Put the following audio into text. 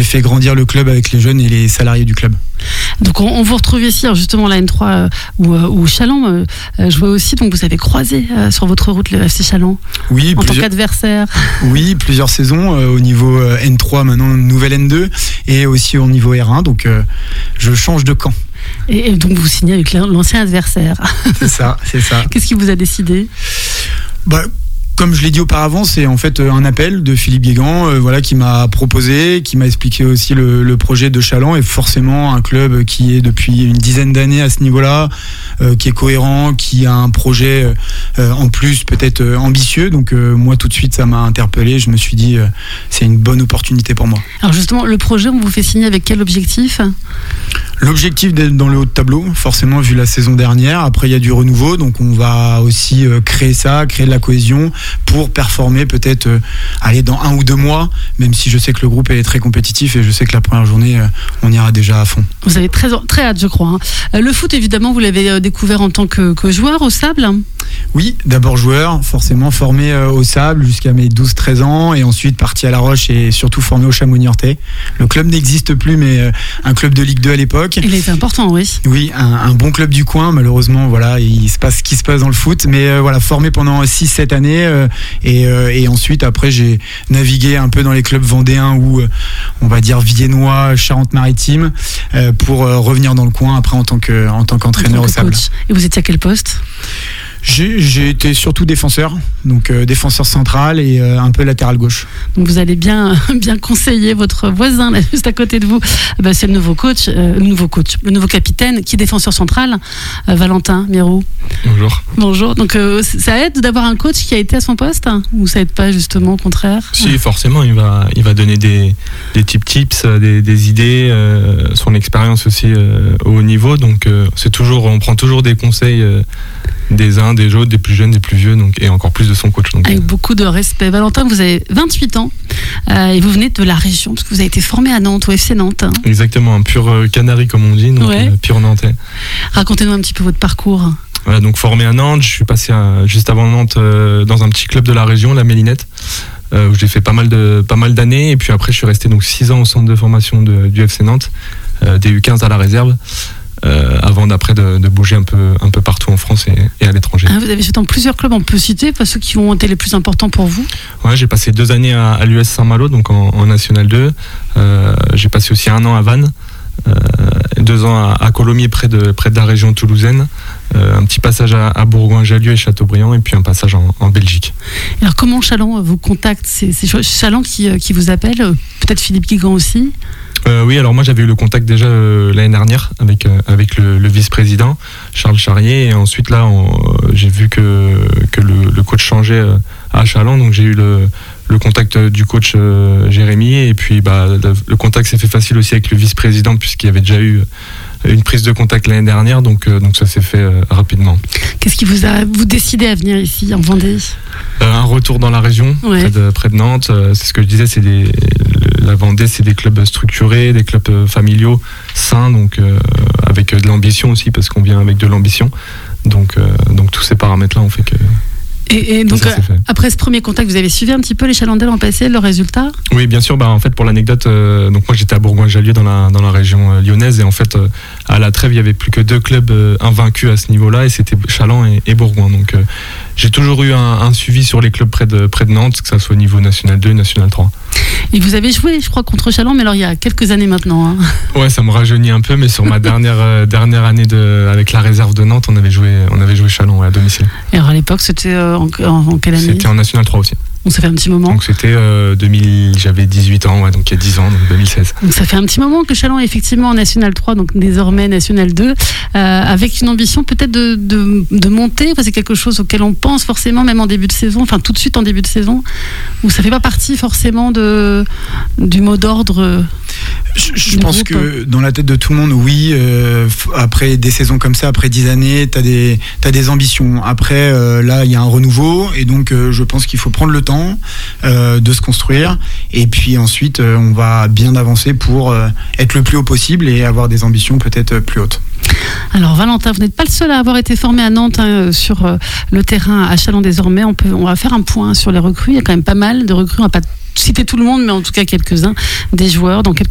j'ai fait grandir le club avec les jeunes et les salariés du club. Donc on vous retrouve ici, alors justement la N3 où Challans jouait aussi, donc vous avez croisé sur votre route le FC Challans en tant qu'adversaire. Oui, plusieurs saisons au niveau N3, maintenant nouvelle N2 et aussi au niveau R1, donc je change de camp. Et donc vous signez avec l'ancien adversaire. C'est ça. Qu'est-ce qui vous a décidé ? Comme je l'ai dit auparavant, c'est en fait un appel de Philippe Guégan qui m'a proposé, qui m'a expliqué aussi le projet de Challans, et forcément un club qui est depuis une dizaine d'années à ce niveau-là, qui est cohérent, qui a un projet en plus peut-être ambitieux. Donc moi tout de suite ça m'a interpellé, je me suis dit c'est une bonne opportunité pour moi. Alors justement, le projet, on vous fait signer avec quel objectif ? L'objectif d'être dans le haut de tableau, forcément vu la saison dernière. Après il y a du renouveau, donc on va aussi créer de la cohésion pour performer peut-être aller dans 1 ou 2 mois, même si je sais que le groupe est très compétitif et je sais que la première journée on ira déjà à fond. Vous avez très hâte, je crois. Le foot, évidemment, vous l'avez découvert en tant que joueur au Sable ? Oui, d'abord joueur, forcément formé au Sable jusqu'à mes 12-13 ans, et ensuite parti à La Roche et surtout formé au Chamonix-Niortais. Le club n'existe plus, mais un club de Ligue 2 à l'époque. Il était important, oui. Oui, un bon club du coin, malheureusement, il se passe ce qui se passe dans le foot, mais formé pendant 6-7 années, et ensuite après j'ai navigué un peu dans les clubs vendéens ou on va dire viennois, Charente-Maritime, pour revenir dans le coin après en tant qu'entraîneur au Sable. Et vous étiez à quel poste ? J'ai été surtout défenseur, donc défenseur central et un peu latéral gauche. Donc vous allez bien conseiller votre voisin là, juste à côté de vous. C'est le nouveau coach, le nouveau capitaine qui est défenseur central, Valentin Mirou. Bonjour. Donc ça aide d'avoir un coach qui a été à son poste, ou ça aide pas justement, au contraire ? Si, forcément, il va donner des tips, des idées, son expérience aussi au haut niveau. Donc on prend toujours des conseils. Des uns, des autres, des plus jeunes, des plus vieux, et encore plus de son coach. Avec beaucoup de respect. Valentin, vous avez 28 ans et vous venez de la région, parce que vous avez été formé à Nantes, au FC Nantes. Exactement, un pur canari comme on dit, donc pur nantais. Racontez-nous un petit peu votre parcours. Voilà, donc formé à Nantes, je suis passé juste avant Nantes dans un petit club de la région, la Mélinette, où j'ai fait pas mal d'années, et puis après je suis resté donc 6 ans au centre de formation du FC Nantes, des U15 à la réserve. Avant d'après de bouger un peu partout en France et à l'étranger. Vous avez joué dans plusieurs clubs, on peut citer, pas ceux qui ont été les plus importants pour vous ? Ouais, j'ai passé 2 années à l'US Saint-Malo, donc en National 2. J'ai passé aussi 1 an à Vannes, 2 ans à Colomiers, près de la région toulousaine. Un petit passage à Bourgoin-Jallieu et Châteaubriand, et puis un passage en Belgique. Alors comment Challans vous contacte ? C'est Challans qui vous appelle, peut-être Philippe Guégan aussi ? Oui, alors moi j'avais eu le contact déjà l'année dernière avec le vice-président Charles Charrier, et ensuite là j'ai vu que le coach changeait à Challans, donc j'ai eu le contact du coach Jérémy, et puis le contact s'est fait facile aussi avec le vice-président, puisqu'il y avait déjà eu une prise de contact l'année dernière, donc ça s'est fait rapidement. Qu'est-ce qui vous décidez à venir ici en Vendée ? Un retour dans la région, près de Nantes. C'est ce que je disais, la Vendée, c'est des clubs structurés, des clubs familiaux, sains, donc avec de l'ambition aussi, parce qu'on vient avec de l'ambition. Donc tous ces paramètres-là ont fait que... Et donc, après ce premier contact, vous avez suivi un petit peu les Chalandais l'an passé, leurs résultats ? Oui, bien sûr. En fait, pour l'anecdote, donc moi j'étais à Bourgoin-Jallieu dans la région lyonnaise, et en fait, à la trêve, il n'y avait plus que 2 clubs invaincus à ce niveau-là, et c'était Challans et Bourgoin. Donc, j'ai toujours eu un suivi sur les clubs près de Nantes, que ça soit au niveau National 2, National 3. Et vous avez joué, je crois, contre Challans, mais alors il y a quelques années maintenant. Ouais, ça me rajeunit un peu, mais sur ma dernière année avec la réserve de Nantes, on avait joué Challans à domicile. Et alors à l'époque, c'était en quelle année ? C'était en National 3 aussi. Donc ça fait un petit moment. Donc c'était j'avais 18 ans, donc il y a 10 ans, donc 2016. Donc ça fait un petit moment que Challans est effectivement en National 3, donc désormais National 2, avec une ambition peut-être de monter. C'est quelque chose auquel on pense forcément, même en début de saison, enfin tout de suite en début de saison, où ça fait pas partie forcément du mot d'ordre. Je pense que dans la tête de tout le monde, oui, après des saisons comme ça, après 10 années, t'as des ambitions. Après, là, il y a un renouveau, et donc je pense qu'il faut prendre le temps de se construire, et puis ensuite on va bien avancer pour être le plus haut possible et avoir des ambitions peut-être plus hautes. Alors Valentin, vous n'êtes pas le seul à avoir été formé à Nantes sur le terrain à Challans désormais. On va faire un point sur les recrues. Il y a quand même pas mal de recrues. On va pas citer tout le monde, mais en tout cas quelques-uns des joueurs. Dans quelques